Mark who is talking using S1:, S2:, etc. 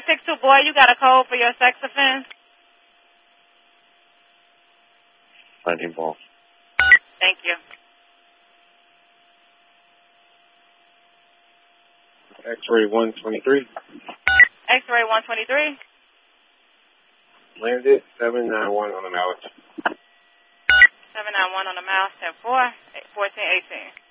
S1: 362, boy, you got a code for your sex offense?
S2: 19 ball.
S1: Thank you.
S2: X-ray 123.
S1: X-ray 123.
S2: Landed 791 on the mallet.
S1: 791 on the mouse, 10-4, 1418.